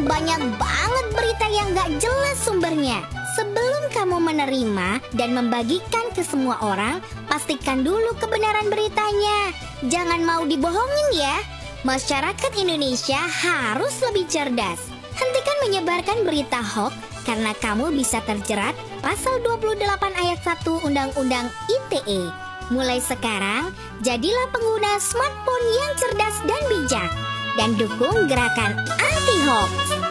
banyak banget berita yang gak jelas sumbernya. Sebelum kamu menerima dan membagikan ke semua orang, pastikan dulu kebenaran beritanya. Jangan mau dibohongin ya. Masyarakat Indonesia harus lebih cerdas. Hentikan menyebarkan berita hoax karena kamu bisa terjerat pasal 28 ayat 1 Undang-Undang ITE. Mulai sekarang, jadilah pengguna smartphone yang cerdas dan bijak. Dan dukung gerakan anti-hoax.